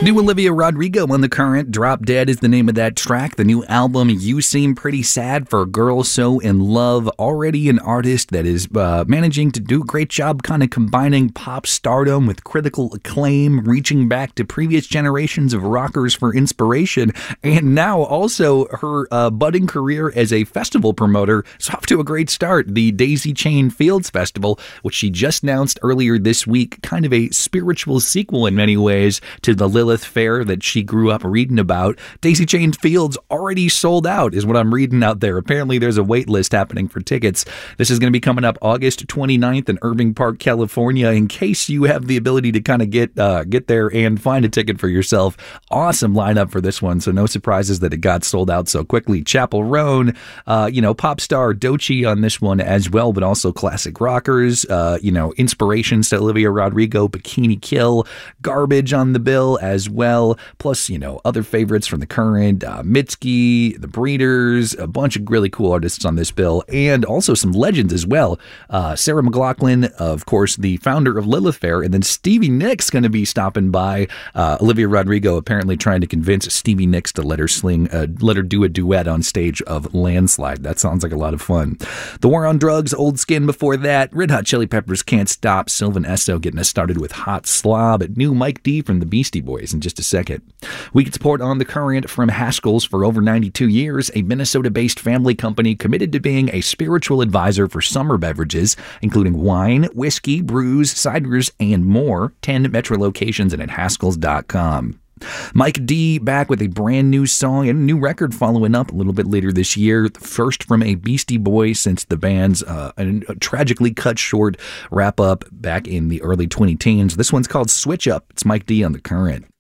New Olivia Rodrigo on The Current. Drop Dead is the name of that track. The new album, You Seem Pretty Sad for a Girl So in Love. Already an artist that is managing to do a great job kind of combining pop stardom with critical acclaim, reaching back to previous generations of rockers for inspiration. And now also her budding career as a festival promoter is off to a great start. The Daisy Chain Fields Festival, which she just announced earlier this week, kind of a spiritual sequel in many ways to the Lilith Fair that she grew up reading about. Daisy Chain Fields already sold out is what I'm reading out there. Apparently there's a wait list happening for tickets. This is going to be coming up August 29th in Irving Park, California. In case you have the ability to kind of get there and find a ticket for yourself. Awesome lineup for this one, so no surprises that it got sold out so quickly. Chappell Roan, pop star Doechii on this one as well, but also classic rockers, inspirations to Olivia Rodrigo, Bikini Kill, Garbage on the bill as well, plus, other favorites from The Current, Mitski, The Breeders, a bunch of really cool artists on this bill, and also some legends as well. Sarah McLachlan, of course, the founder of Lilith Fair, and then Stevie Nicks going to be stopping by. Olivia Rodrigo apparently trying to convince Stevie Nicks to let her do a duet on stage of Landslide. That sounds like a lot of fun. The War on Drugs, Old Skin before that, Red Hot Chili Peppers, Can't Stop, Sylvan Esso getting us started with Hot Slob, new Mike D from the Beastie Boys in just a second. We get support on The Current from Haskell's for over 92 years, a Minnesota-based family company committed to being a spiritual advisor for summer beverages, including wine, whiskey, brews, ciders, and more. 10 metro locations and at Haskells.com. Mike D back with a brand new song and a new record following up a little bit later this year. The first from a Beastie Boy since the band's tragically cut short wrap up back in the early 2010s. This one's called Switch Up. It's Mike D on The Current.